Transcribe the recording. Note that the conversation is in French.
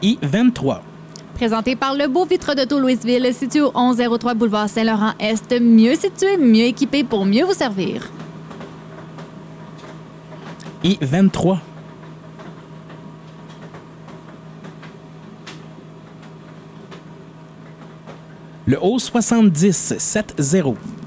I-23. Présenté par Le Beau Vitre d'Auto Louisville, situé au 1103 boulevard Saint-Laurent-Est, mieux situé, mieux équipé pour mieux vous servir. I-23. Le haut 70 70.